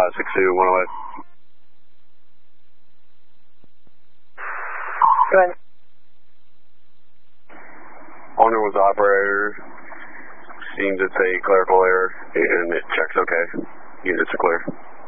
62-108. Go ahead. Owner was the operator. Seems it's a clerical error, and it checks okay. Units are clear.